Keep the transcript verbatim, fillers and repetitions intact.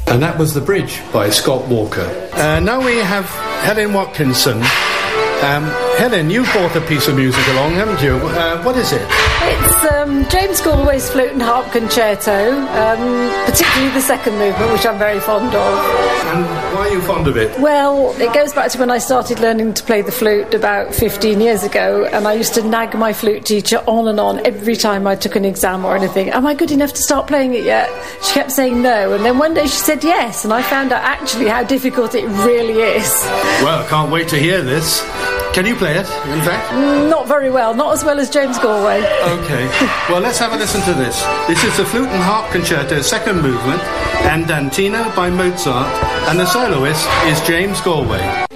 And that was The Bridge by Scott Walker. Uh, now we have Helen Watkinson. Um, Helen, you brought a piece of music along, haven't you? Uh, what is it? It's um, James Galway's Flute and Harp Concerto, um, particularly the second movement, which I'm very fond of. And why are you fond of it? Well, it goes back to when I started learning to play the flute about fifteen years ago, and I used to nag my flute teacher on and on every time I took an exam or anything. Am I good enough to start playing it yet? She kept saying no, and then one day she said yes, and I found out actually how difficult it really is. Well, I can't wait to hear this. Can you play it, in fact? Not very well, not as well as James Galway. OK. Well, let's have a listen to this. This is the Flute and Harp Concerto, second movement, Andantino by Mozart, and the soloist is James Galway.